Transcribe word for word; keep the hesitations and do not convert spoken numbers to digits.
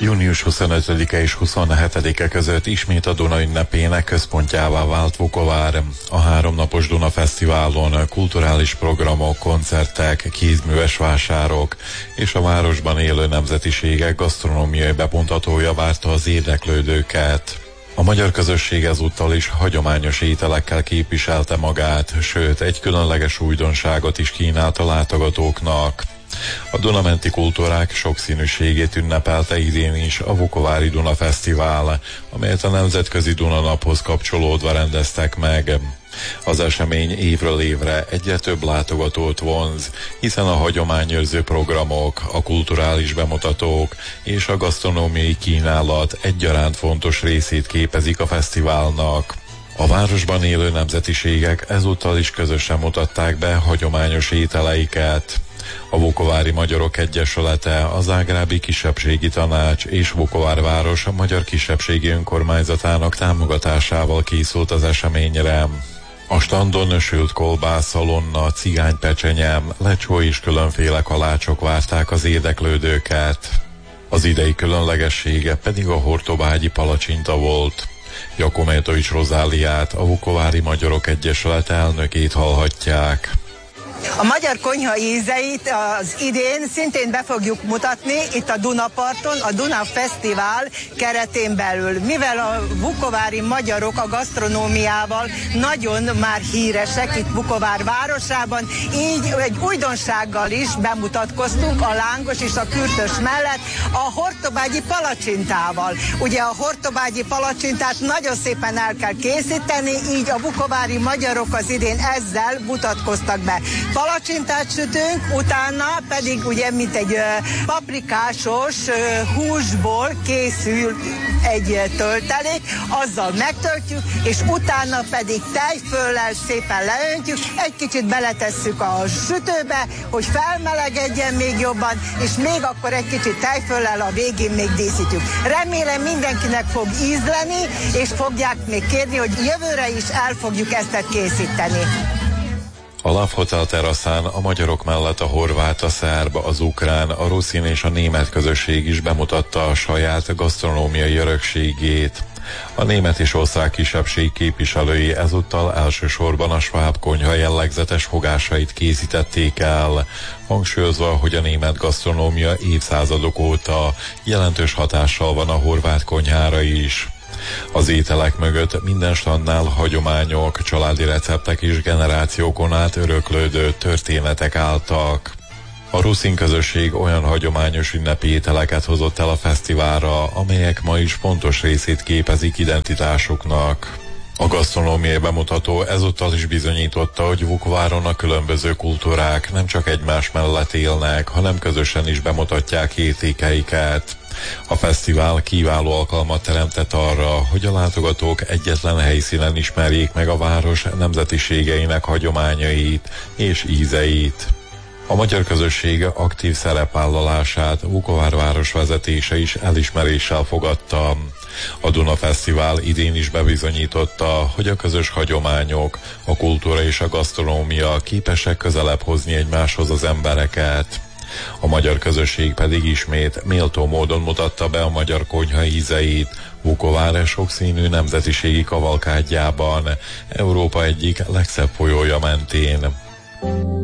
június huszonötödike és huszonhetedike között ismét a Duna ünnepének központjává vált Vukovár. A háromnapos Duna Fesztiválon kulturális programok, koncertek, kézműves vásárok és a városban élő nemzetiségek gasztronómiai bemutatója várta az érdeklődőket. A magyar közösség ezúttal is hagyományos ételekkel képviselte magát, sőt, egy különleges újdonságot is kínált a látogatóknak. A dunamenti kultúrák sokszínűségét ünnepelte idén is a Vukovári Duna Fesztivál, amelyet a Nemzetközi Duna Naphoz kapcsolódva rendeztek meg. Az esemény évről évre egyre több látogatót vonz, hiszen a hagyományőrző programok, a kulturális bemutatók és a gasztronómiai kínálat egyaránt fontos részét képezik a fesztiválnak. A városban élő nemzetiségek ezúttal is közösen mutatták be hagyományos ételeiket. A Vukovári Magyarok Egyesülete, a Zágrábi Kisebbségi Tanács és Vukovár város a Magyar Kisebbségi Önkormányzatának támogatásával készült az eseményre. A standon sült kolbász, szalonna, cigánypecsenyem, lecsó és különféle kalácsok várták az érdeklődőket. Az idei különlegessége pedig a hortobágyi palacsinta volt. Jakometovics Rozáliát, a Vukovári Magyarok Egyesülete elnökét hallhatják. A magyar konyha ízeit az idén szintén be fogjuk mutatni itt a Dunaparton, a Duna Fesztivál keretén belül. Mivel a vukovári magyarok a gasztronómiával nagyon már híresek itt Vukovár városában, így egy újdonsággal is bemutatkoztunk a lángos és a kürtös mellett a hortobágyi palacsintával. Ugye a hortobágyi palacsintát nagyon szépen el kell készíteni, így a vukovári magyarok az idén ezzel mutatkoztak be. Palacsintát sütünk, utána pedig ugye mint egy uh, paprikásos uh, húsból készül egy uh, töltelék, azzal megtöltjük, és utána pedig tejföllel szépen leöntjük, egy kicsit beletesszük a sütőbe, hogy felmelegedjen még jobban, és még akkor egy kicsit tejföllel a végén még díszítjük. Remélem mindenkinek fog ízleni, és fogják még kérni, hogy jövőre is el fogjuk ezt készíteni. A Love Hotel teraszán a magyarok mellett a horvát, a szerb, az ukrán, a ruszin és a német közösség is bemutatta a saját gasztronómiai örökségét. A német és osztrák kisebbség képviselői ezúttal elsősorban a sváb konyha jellegzetes fogásait készítették el, hangsúlyozva, hogy a német gasztronómia évszázadok óta jelentős hatással van a horvát konyhára is. Az ételek mögött minden standnál hagyományok, családi receptek és generációkon át öröklődő történetek álltak. A ruszin közösség olyan hagyományos ünnepi ételeket hozott el a fesztiválra, amelyek ma is fontos részét képezik identitásuknak. A gasztronómiai bemutató ezúttal is bizonyította, hogy Vukováron a különböző kultúrák nem csak egymás mellett élnek, hanem közösen is bemutatják értékeiket. A fesztivál kiváló alkalmat teremtett arra, hogy a látogatók egyetlen helyszínen ismerjék meg a város nemzetiségeinek hagyományait és ízeit. A magyar közösség aktív szerepvállalását Vukovár város vezetése is elismeréssel fogadta. A Duna Fesztivál idén is bebizonyította, hogy a közös hagyományok, a kultúra és a gasztronómia képesek közelebb hozni egymáshoz az embereket. A magyar közösség pedig ismét méltó módon mutatta be a magyar konyha ízeit Vukovár sokszínű nemzetiségi kavalkádjában, Európa egyik legszebb folyója mentén.